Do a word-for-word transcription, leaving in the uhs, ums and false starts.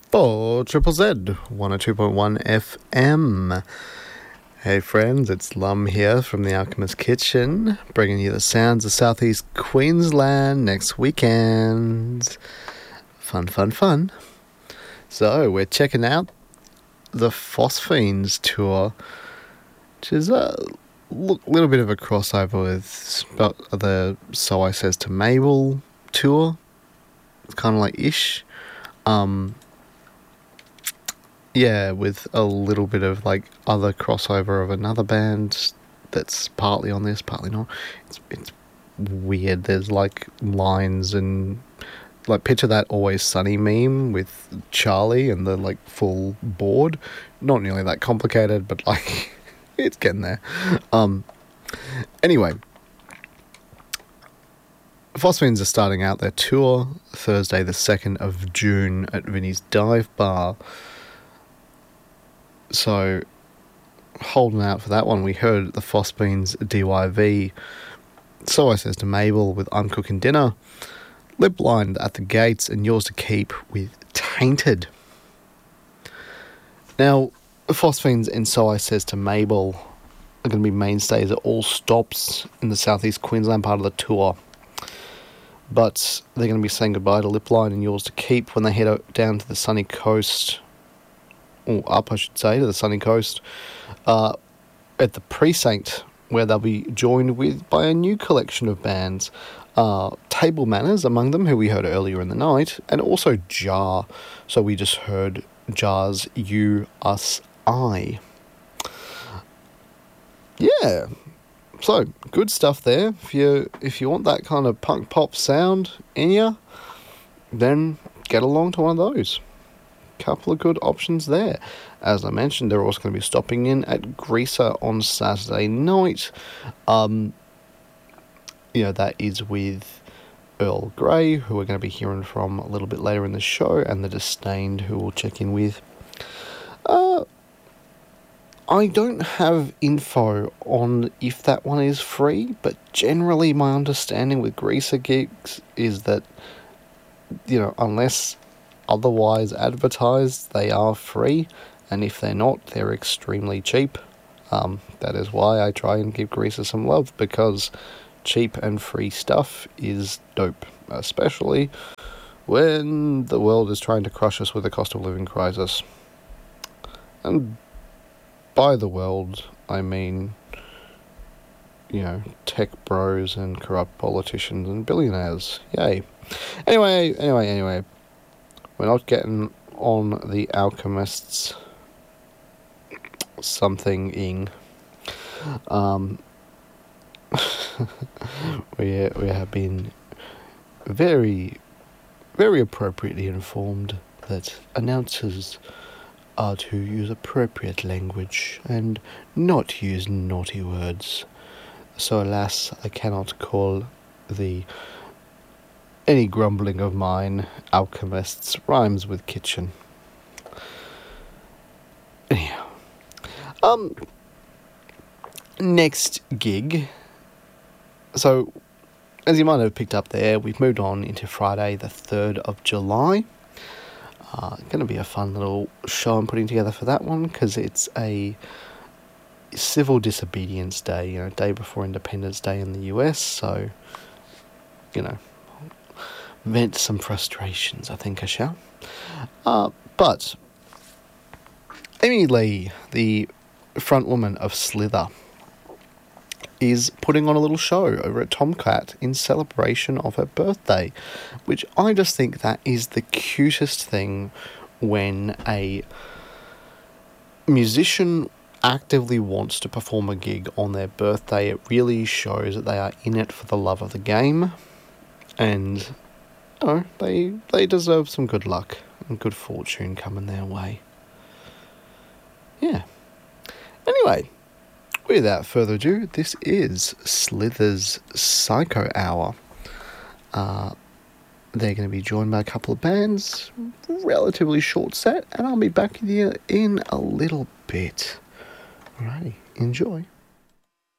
for Triple Z, one oh two point one F M. Hey friends, it's Lum here from the Alchemist Kitchen, bringing you the sounds of southeast Queensland next weekend. Fun, fun, fun. So, we're checking out the Phosphines tour, which is a look, little bit of a crossover with the So I Says to Mabel tour. It's kind of like ish. Um... Yeah, with a little bit of like other crossover of another band that's partly on this, partly not. It's it's weird. There's like lines and like picture that Always Sunny meme with Charlie and the like full board. Not nearly that complicated, but like it's getting there. Um. Anyway, Phosphines are starting out their tour Thursday, the second of June at Vinnie's Dive Bar. So, holding out for that one. We heard the Phosphines D Y V, So I Says to Mabel with I'm Cooking Dinner, Lip Lined at the Gates, and Yours to Keep with Tainted. Now, the Phosphines and So I Says to Mabel are going to be mainstays at all stops in the southeast Queensland part of the tour. But they're going to be saying goodbye to Lip Line and Yours to Keep when they head out down to the sunny coast, or up I should say, to the sunny coast, uh, at the Precinct, where they'll be joined with by a new collection of bands, uh, Table Manners among them, who we heard earlier in the night, and also Jar. So we just heard Jar's You, Us, I. Yeah, so good stuff there. If you if you want that kind of punk pop sound in you, then get along to one of those. Couple of good options there. As I mentioned, they're also going to be stopping in at Greaser on Saturday night. Um, you know, that is with Earl Grey, who we're going to be hearing from a little bit later in the show, and the Disdained, who we'll check in with. Uh, I don't have info on if that one is free, but generally my understanding with Greaser gigs is that, you know, unless otherwise advertised, they are free, and if they're not, they're extremely cheap. Um, that is why I try and give Greaser some love, because cheap and free stuff is dope, especially when the world is trying to crush us with a cost of living crisis. And by the world, I mean, you know, tech bros and corrupt politicians and billionaires. Yay. Anyway, anyway, anyway. We're not getting on the Alchemists something-ing. Um, we, we have been very, very appropriately informed that announcers are to use appropriate language and not use naughty words. So alas, I cannot call the any grumbling of mine Alchemists rhymes with kitchen. Anyhow. Um, next gig. So, as you might have picked up there, we've moved on into Friday, the third of July. Uh, going to be a fun little show I'm putting together for that one, because it's a civil disobedience day, you know, day before Independence Day in the U S, so, you know, vent some frustrations, I think I shall. Uh, but Amy Lee, the frontwoman of Slither, is putting on a little show over at Tomcat in celebration of her birthday, which I just think that is the cutest thing when a musician actively wants to perform a gig on their birthday. It really shows that they are in it for the love of the game, and you know, they they deserve some good luck and good fortune coming their way. Yeah. Anyway, without further ado, this is Slither's Psycho Hour. Uh, they're going to be joined by a couple of bands, relatively short set, and I'll be back with you in a little bit. Alrighty, enjoy.